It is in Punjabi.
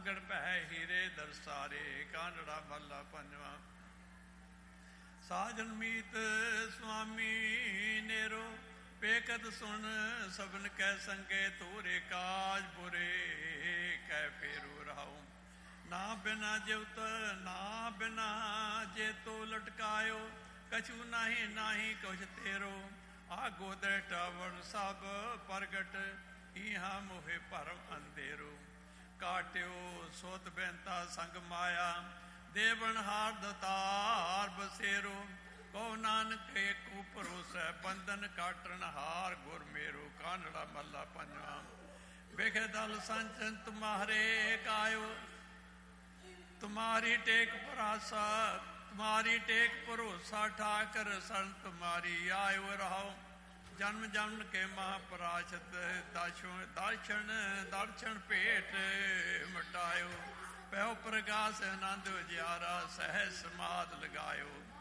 ਮੁਕੜ ਭੈ ਹੀਰੇ ਦਰਸਾਰੇ। ਕਾਂਡੜਾ ਮਹਲਾ ਪੰਜਵਾਂ। ਸਾਜਨ ਮੀਤ ਸੁਆਮੀ ਨੇਰੋ ਪੇਕਤ ਸੁਣ ਸਭਨ ਕੈ ਸੰਗੇ ਤੋਰੇ। ਕਾਜ ਬੁਰੇ ਕੈ ਫੇਰੂ ਰਹਾਉ ਨਾ ਬਿਨਾ ਜਿਵਤ ਨਾ ਬਿਨਾ ਜੇ ਤੋ ਲਟਕਾਇਓ। ਕਛੂ ਨਾਹੀ ਨਾਹੀ ਕੁਛ ਤੇਰੋ ਆਗੋ ਦ੍ਰਿਸ਼ਟਾਵਣ ਸਭ ਪ੍ਰਗਟ। ਇਹਾ ਮੋਹਿ ਭਰਮ ਅੰਧੇਰੋ ਕਾਟਿਓ ਸੋਤ ਬੈਂਤਾ ਸੰਗ ਮਾਇਆ। ਦੇਵਨ ਹਾਰ ਦਤਾਰ ਬਸੇਰੋ ਕਉ ਨਾਨਕ ਏਕੋ ਭਰੋਸੈ। ਬੰਧਨ ਕਾਟਣ ਹਾਰ ਗੁਰ ਮੇਰੋ। ਕਾਂਡੜਾ ਮਹਲਾ ਪੰਜਵਾਂ। ਵੇਖੇ ਦਲ ਸੰਚਨ ਤੁਮਾਰੇ ਕਾਇਓ। ਤੁਮਾਰੀ ਟੇਕ ਭਰਾਸਾ ਤੁਮਾਰੀ ਟੇਕ ਭਰੋਸਾ। ਠਾਕਰ ਸਰਨ ਤੁਮਾਰੀ ਆਇਓ ਰਹਾਓ। ਜਨਮ ਜਨਮ ਕੇ ਮਹਾਪਰਾਸ਼ਤ ਦਰਸ਼ਨ ਭੇਟ ਮਟਾਇਓ। ਪੈਉ ਪ੍ਰਗਾਸ ਆਨੰਦ ਉਜਿਆਰਾ ਸਹਿ ਸਮਾਧ ਲਗਾਇਓ।